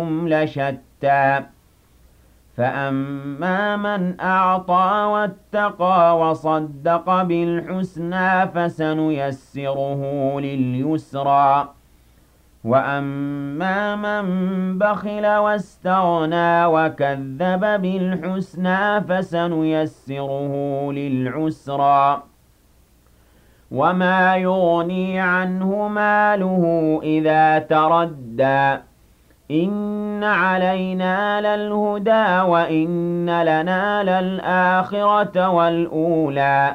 لشتى فأما من أعطى واتقى وصدق بالحسنى فسنيسره لليسرى وأما من بخل واستغنى وكذب بالحسنى فسنيسره للعسرى وما يغني عنه ماله إذا تردى إن علينا للهدى وإن لنا للآخرة والأولى